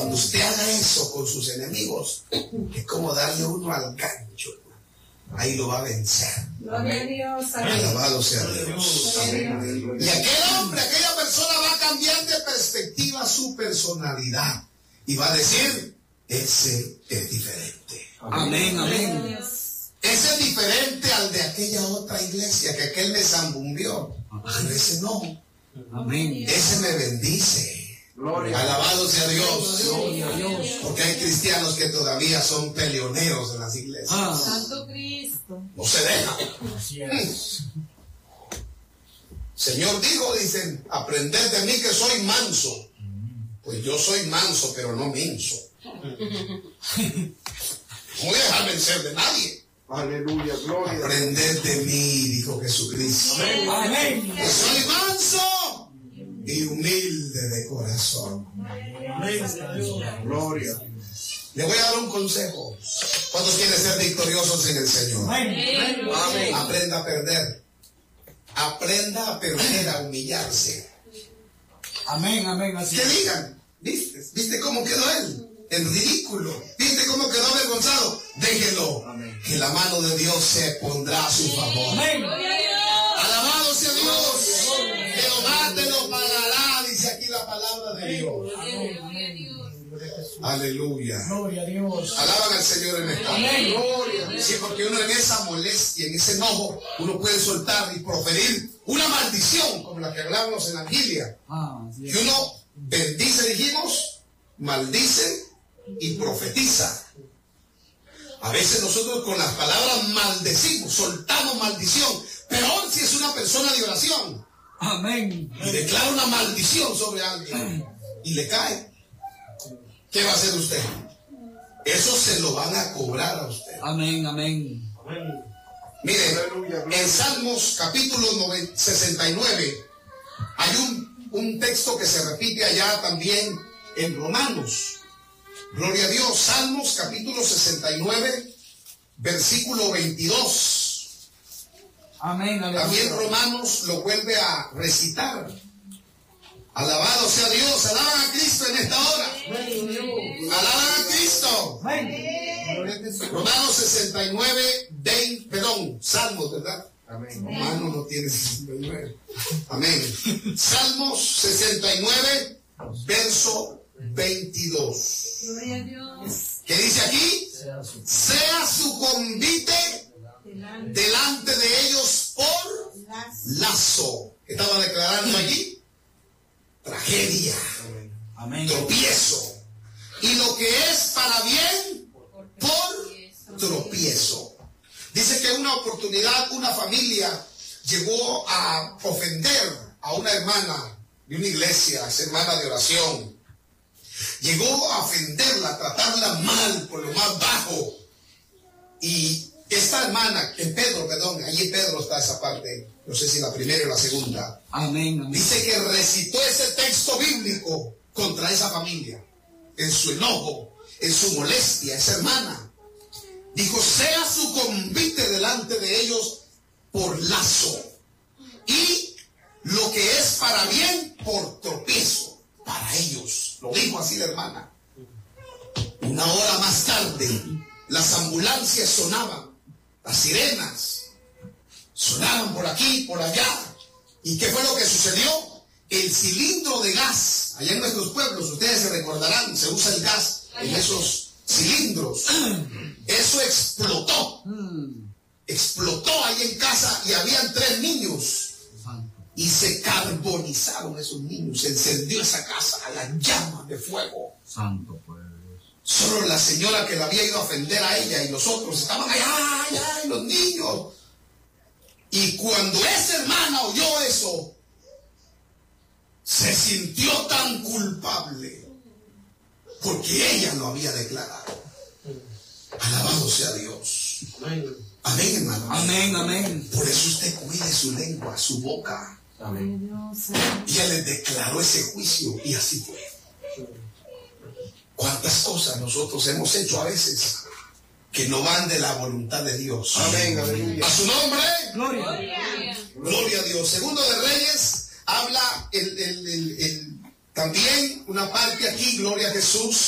Cuando usted haga eso con sus enemigos, es como darle uno al gancho. Ahí lo va a vencer. Gloria a Dios. Alabado sea Dios. Y aquel hombre, aquella persona va a cambiar de perspectiva su personalidad y va a decir, ese es diferente. Amén, amén. Ese es diferente al de aquella otra iglesia, que aquel me zambumbió. Pero ese no. Amén. Ese me bendice. Alabado sea Dios. Porque hay cristianos que todavía son peleoneros en las iglesias. Santo Cristo. No se dejan. Señor dijo, dicen, aprended de mí que soy manso. Pues yo soy manso, pero no menso. No voy a dejar vencer de nadie. Aleluya, gloria. Aprended de mí, dijo Jesucristo. Amén. Que soy manso y humilde de corazón. Gloria. Le voy a dar un consejo. ¿Cuántos quieren ser victoriosos en el Señor? Amén. Aprenda a perder. Aprenda a perder, a humillarse. Amén, amén. Así Que digan, ¿viste cómo quedó él? En ridículo. ¿Viste cómo quedó avergonzado? Déjelo. Amén. Que la mano de Dios se pondrá a su favor. Amén. Alabado sea Dios. Jehová te lo pagará, dice aquí la palabra de Dios. Aleluya. Gloria a Dios. Alaban al Señor en esta hora. Amén. Sí, porque uno en esa molestia, en ese enojo, uno puede soltar y proferir una maldición, como la que hablábamos en la vigilia. Sí. Que uno bendice, dijimos, maldice y profetiza. A veces nosotros con las palabras maldecimos, soltamos maldición. Peor si es una persona de oración. Amén. Y declara una maldición sobre alguien y le cae. ¿Qué va a hacer usted? Eso se lo van a cobrar a usted. Amén, amén. Mire, en Salmos capítulo 69 hay un texto que se repite allá también en Romanos. Gloria a Dios. Salmos capítulo 69, versículo 22. Amén, aleluya. También Romanos lo vuelve a recitar. Alabado sea Dios. Alaban a Cristo en esta hora. Alaban a Cristo. Amén. Romanos 69, 20, perdón, Salmos, ¿verdad? Amén. Romano no tiene 69. Amén. Salmos 69, verso 22. Gloria a Dios. ¿Qué dice aquí? Sea su convite delante de ellos por lazo. ¿Qué estaba declarando aquí? Tragedia, Amén. tropiezo. Y lo que es para bien, por tropiezo. Dice que una oportunidad, una familia llegó a ofender a una hermana de una iglesia, esa hermana de oración. Llegó a ofenderla, a tratarla mal, por lo más bajo. Y esta hermana, en Pedro, perdón, allí en Pedro está esa parte, no sé si la primera o la segunda. Amén, amén. Dice que recitó ese texto bíblico contra esa familia, en su enojo, en su molestia, esa hermana. Dijo, sea su convite delante de ellos por lazo, y lo que es para bien por tropiezo para ellos. Lo dijo así la hermana. Una hora más tarde, las ambulancias sonaban, las sirenas sonaban por aquí, por allá. ¿Y qué fue lo que sucedió? El cilindro de gas, allá en nuestros pueblos, ustedes se recordarán, se usa el gas en esos cilindros. Eso explotó. Explotó ahí en casa y habían 3 niños. Y se carbonizaron esos niños. Se encendió esa casa a las llamas de fuego. Santo pues. Solo la señora que la había ido a ofender a ella y los otros estaban allá, allá, y los niños. Y cuando esa hermana oyó eso, se sintió tan culpable porque ella lo había declarado. Alabado sea Dios. Amén, hermano. Amén, amén. Por eso usted cuide su lengua, su boca. Amén. Y ella le declaró ese juicio y así fue. ¿Cuántas cosas nosotros hemos hecho a veces que no van de la voluntad de Dios? Amén, aleluya. A su nombre, Gloria. gloria a Dios. Segundo de Reyes habla también una parte aquí, gloria a Jesús.